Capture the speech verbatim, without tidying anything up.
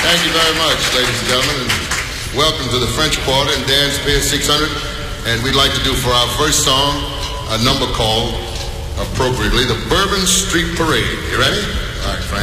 Thank you very much, ladies and gentlemen, and welcome to the French Quarter and Dance Pier six hundred. And we'd like to do for our first song a number called, appropriately, the Bourbon Street Parade. You ready? All right, Frank.